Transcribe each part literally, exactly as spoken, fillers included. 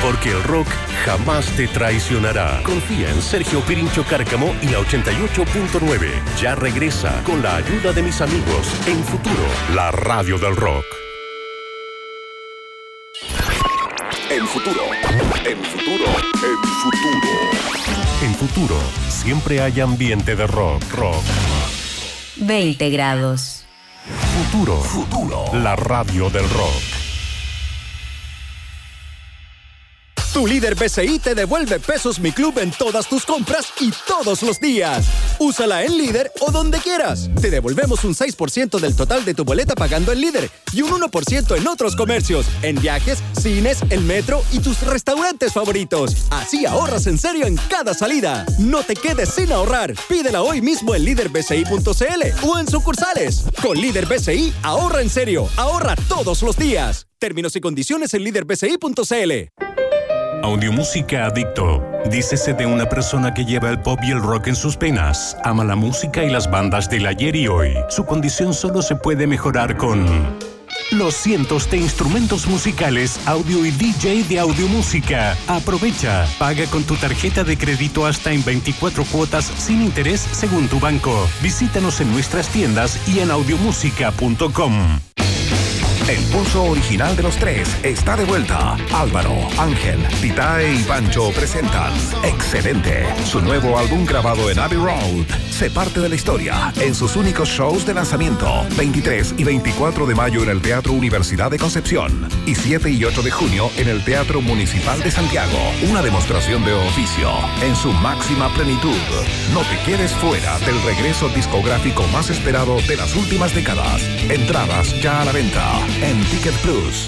porque el rock jamás te traicionará. Confía en Sergio Pirincho Cárcamo y la ochenta y ocho punto nueve. Ya regresa con la ayuda de mis amigos en Futuro, la radio del rock. En Futuro, en Futuro, en Futuro. En Futuro, siempre hay ambiente de rock, rock. veinte grados. Futuro, Futuro, la radio del rock. Tu líder B C I te devuelve Pesos Mi Club en todas tus compras y todos los días. Úsala en Líder o donde quieras. Te devolvemos un seis por ciento del total de tu boleta pagando en Líder y un uno por ciento en otros comercios, en viajes, cines, el metro y tus restaurantes favoritos. Así ahorras en serio en cada salida. No te quedes sin ahorrar. Pídela hoy mismo en líder b c i punto c l o en sucursales. Con Líder B C I, ahorra en serio. Ahorra todos los días. Términos y condiciones en líder b c i punto c l. Audiomúsica Adicto. Dícese de una persona que lleva el pop y el rock en sus penas. Ama la música y las bandas del ayer y hoy. Su condición solo se puede mejorar con los cientos de instrumentos musicales, audio y D J de Audiomúsica. Aprovecha. Paga con tu tarjeta de crédito hasta en veinticuatro cuotas sin interés según tu banco. Visítanos en nuestras tiendas y en audiomúsica punto com. El pulso original de los tres está de vuelta. Álvaro, Ángel, Titae y Pancho presentan Excelente, su nuevo álbum grabado en Abbey Road. Se parte de la historia en sus únicos shows de lanzamiento, veintitrés y veinticuatro de mayo en el Teatro Universidad de Concepción y siete y ocho de junio en el Teatro Municipal de Santiago. Una demostración de oficio en su máxima plenitud. No te quedes fuera del regreso discográfico más esperado de las últimas décadas. Entradas ya a la venta en Ticket Plus.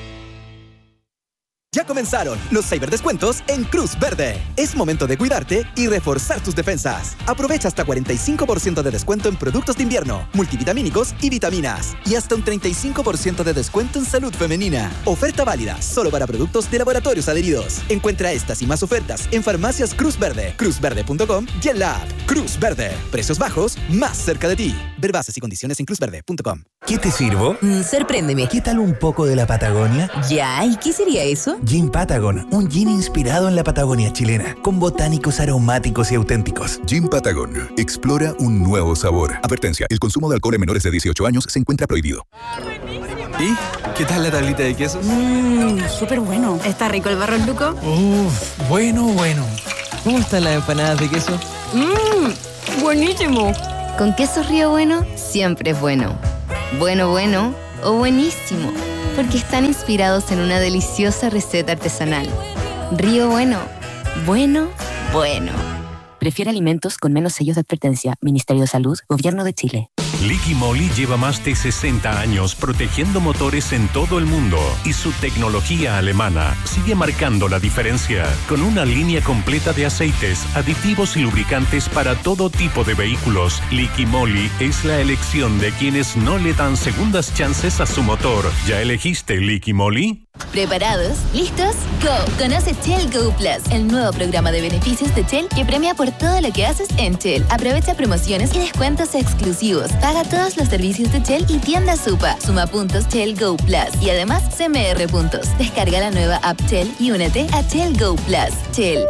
Ya comenzaron los ciberdescuentos en Cruz Verde. Es momento de cuidarte y reforzar tus defensas. Aprovecha hasta cuarenta y cinco por ciento de descuento en productos de invierno, multivitamínicos y vitaminas. Y hasta un treinta y cinco por ciento de descuento en salud femenina. Oferta válida solo para productos de laboratorios adheridos. Encuentra estas y más ofertas en Farmacias Cruz Verde, cruz verde punto com y en la app. Cruz Verde. Precios bajos, más cerca de ti. Ver bases y condiciones en cruz verde punto com. ¿Qué te sirvo? Mm, sorpréndeme. ¿Qué tal un poco de la Patagonia? Ya, ¿y qué sería eso? Gin Patagon, un gin inspirado en la Patagonia chilena, con botánicos aromáticos y auténticos. Gin Patagon, explora un nuevo sabor. Advertencia, el consumo de alcohol en menores de dieciocho años se encuentra prohibido. ¿Y qué tal la tablita de quesos? Mmm, súper bueno. ¿Está rico el Barros Luco? Uff, bueno, bueno. ¿Cómo están las empanadas de queso? Mmm, buenísimo. Con queso Río Bueno, siempre es bueno. Bueno, bueno o buenísimo. Porque están inspirados en una deliciosa receta artesanal. Río Bueno. Bueno, bueno. Prefiere alimentos con menos sellos de advertencia. Ministerio de Salud, Gobierno de Chile. Liqui Moly lleva más de sesenta años protegiendo motores en todo el mundo y su tecnología alemana sigue marcando la diferencia con una línea completa de aceites, aditivos y lubricantes para todo tipo de vehículos. Liqui Moly es la elección de quienes no le dan segundas chances a su motor. ¿Ya elegiste Liqui Moly? ¿Preparados? ¿Listos? ¡Go! Conoce Shell Go Plus, el nuevo programa de beneficios de Shell que premia por todo lo que haces en Shell. Aprovecha promociones y descuentos exclusivos. Paga todos los servicios de Shell y tienda Supa. Suma puntos Shell Go Plus y además C M R puntos. Descarga la nueva app Shell y únete a Shell Go Plus. Shell.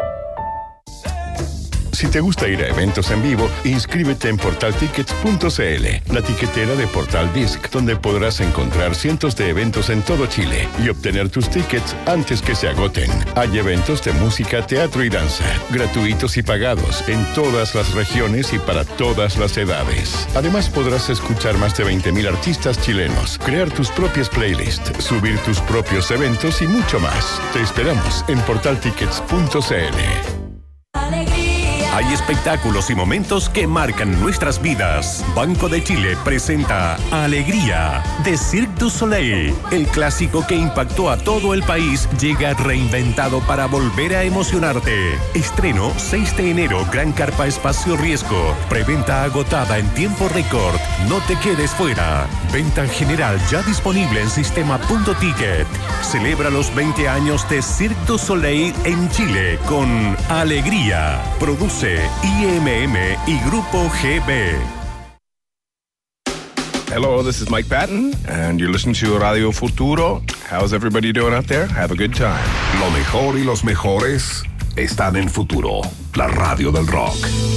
Si te gusta ir a eventos en vivo, inscríbete en portal tickets punto c l, la tiquetera de Portal Disc, donde podrás encontrar cientos de eventos en todo Chile y obtener tus tickets antes que se agoten. Hay eventos de música, teatro y danza, gratuitos y pagados en todas las regiones y para todas las edades. Además, podrás escuchar más de veinte mil artistas chilenos, crear tus propias playlists, subir tus propios eventos y mucho más. Te esperamos en portal tickets punto c l. Hay espectáculos y momentos que marcan nuestras vidas. Banco de Chile presenta Alegría de Cirque du Soleil. El clásico que impactó a todo el país llega reinventado para volver a emocionarte. Estreno seis de enero, Gran Carpa Espacio Riesgo. Preventa agotada en tiempo récord. No te quedes fuera. Venta general ya disponible en sistema punto ticket. Celebra los veinte años de Cirque du Soleil en Chile con Alegría. Produce I M M y Grupo G B. Hello, this is Mike Patton, and you're listening to Radio Futuro. How's everybody doing out there? Have a good time. Lo mejor y los mejores están en Futuro, la radio del rock.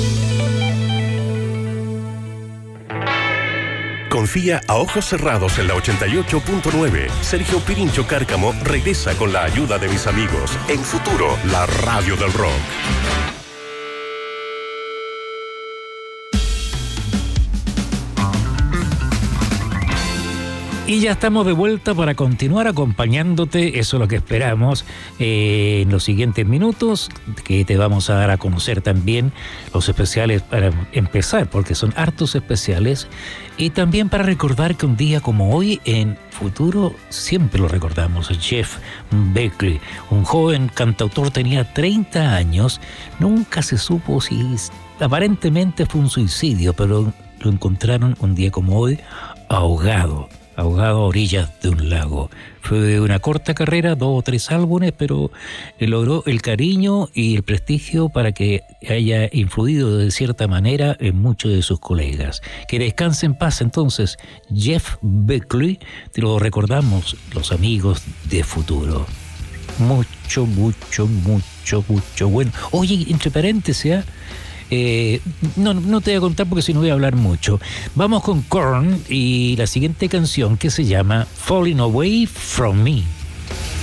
Confía a ojos cerrados en la ochenta y ocho punto nueve. Sergio Pirincho Cárcamo regresa con la ayuda de mis amigos en Futuro, la radio del rock. Y ya estamos de vuelta para continuar acompañándote, eso es lo que esperamos, eh, en los siguientes minutos, que te vamos a dar a conocer también los especiales para empezar, porque son hartos especiales, y también para recordar que un día como hoy en Futuro siempre lo recordamos, Jeff Buckley, un joven cantautor, tenía treinta años, nunca se supo si aparentemente fue un suicidio, pero lo encontraron un día como hoy ahogado. ahogado a orillas de un lago. Fue una corta carrera, dos o tres álbumes, pero logró el cariño y el prestigio para que haya influido de cierta manera en muchos de sus colegas. Que descanse en paz entonces Jeff Buckley, te lo recordamos los amigos de Futuro. Mucho, mucho, mucho, mucho bueno. Oye, entre paréntesis, ¿eh? Eh, no, no te voy a contar porque si no voy a hablar mucho. Vamos con Korn y la siguiente canción que se llama Falling Away From Me.